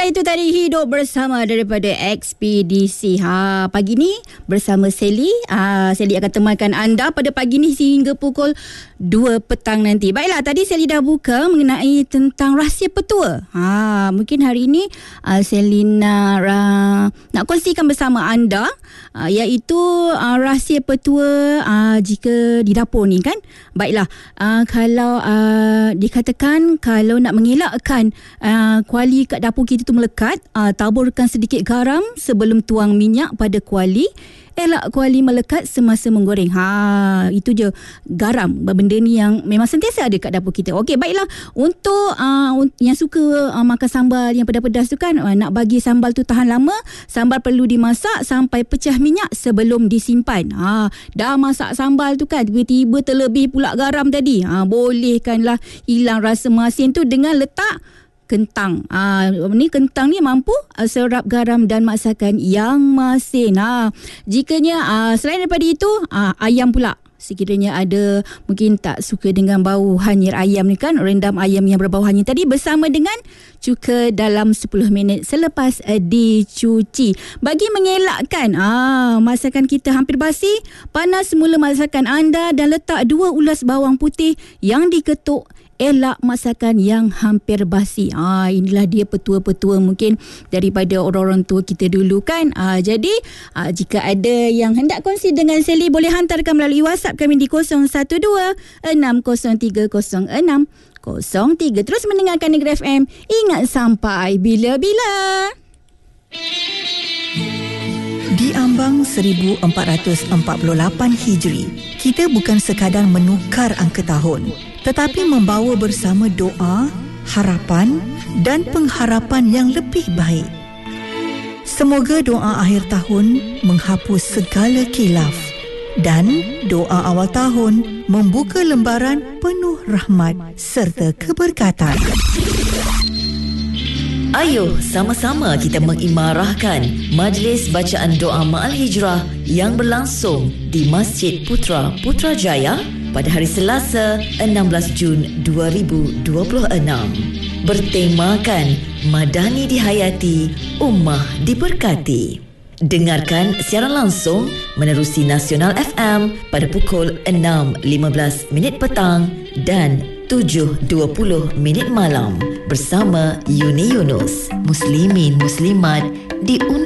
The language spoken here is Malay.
Baiklah, itu tadi Hidup Bersama daripada Ekspedisi. Pagi ni bersama Sally. Sally akan temankan anda pada pagi ni sehingga pukul 2 petang nanti. Baiklah, tadi Sally dah buka mengenai tentang rahsia petua. Mungkin hari ini Sally nak kongsikan bersama anda iaitu rahsia petua jika di dapur ni kan. Baiklah, kalau dikatakan kalau nak mengelakkan kuali kat dapur kita tu melekat, taburkan sedikit garam sebelum tuang minyak pada kuali. Elak kuali melekat semasa menggoreng. Itu je, garam. Benda ni yang memang sentiasa ada kat dapur kita. Okey, baiklah. Untuk yang suka makan sambal yang pedas-pedas tu kan, nak bagi sambal tu tahan lama, sambal perlu dimasak sampai pecah minyak sebelum disimpan. Dah masak sambal tu kan, tiba-tiba terlebih pula garam tadi. Bolehkanlah hilang rasa masin tu dengan letak kentang. Kentang ni mampu serap garam dan masakan yang masin. Jikanya selain daripada itu, ayam pula. Sekiranya ada mungkin tak suka dengan bau hanyir ayam ni kan, rendam ayam yang berbau hanyir tadi bersama dengan cuka dalam 10 minit selepas dicuci. Bagi mengelakkan masakan kita hampir basi, panas semula masakan anda dan letak 2 ulas bawang putih yang diketuk. Elak masakan yang hampir basi. Inilah dia petua-petua mungkin daripada orang-orang tua kita dulu kan. Jadi jika ada yang hendak kongsi dengan Sally, boleh hantarkan melalui WhatsApp kami di 012-603-0603. Terus mendengarkan Negeri FM. Ingat sampai bila-bila. Di ambang 1448 Hijri, kita bukan sekadar menukar angka tahun, tetapi membawa bersama doa, harapan dan pengharapan yang lebih baik. Semoga doa akhir tahun menghapus segala khilaf dan doa awal tahun membuka lembaran penuh rahmat serta keberkatan. Ayuh sama-sama kita mengimarahkan Majlis Bacaan Doa Ma'al Hijrah yang berlangsung di Masjid Putra Putrajaya pada hari Selasa 16 Jun 2026. Bertemakan Madani Dihayati, Ummah Diberkati. Dengarkan siaran langsung menerusi Nasional FM pada pukul 6.15 petang dan 7.20 malam bersama Yuni Yunus. Muslimin Muslimat di